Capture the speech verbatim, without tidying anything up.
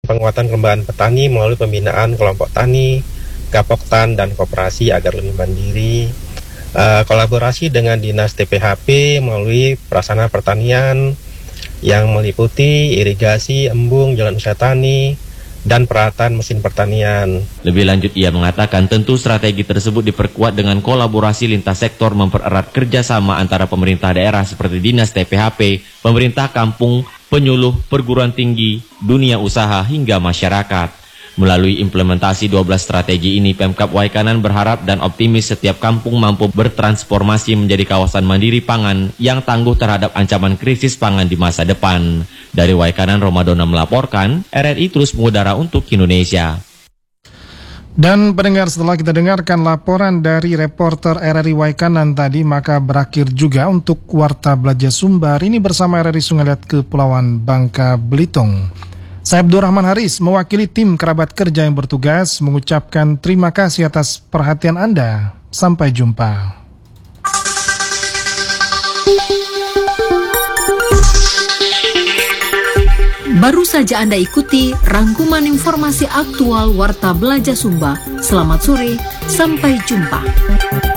penguatan kelembagaan petani melalui pembinaan kelompok tani, gapoktan, dan koperasi agar lebih mandiri. Uh, kolaborasi dengan Dinas T P H P melalui prasarana pertanian yang meliputi irigasi, embung, jalan usaha tani, dan peralatan mesin pertanian. Lebih lanjut ia mengatakan tentu strategi tersebut diperkuat dengan kolaborasi lintas sektor mempererat kerjasama antara pemerintah daerah seperti Dinas T P H P, pemerintah kampung, penyuluh, perguruan tinggi, dunia usaha hingga masyarakat. Melalui implementasi dua belas strategi ini, Pemkab Waikanan berharap dan optimis setiap kampung mampu bertransformasi menjadi kawasan mandiri pangan yang tangguh terhadap ancaman krisis pangan di masa depan. Dari Waikanan, Romadona melaporkan, R R I terus mengudara untuk Indonesia. Dan pendengar, setelah kita dengarkan laporan dari reporter R R I Waikanan tadi, maka berakhir juga untuk Warta Belajar Sumbar ini bersama R R I Sungai Liat Kepulauan Bangka Belitung. Saya Abdul Rahman Haris, mewakili tim kerabat kerja yang bertugas, mengucapkan terima kasih atas perhatian Anda. Sampai jumpa. Baru saja Anda ikuti rangkuman informasi aktual Warta Belajar Sumba. Selamat sore, sampai jumpa.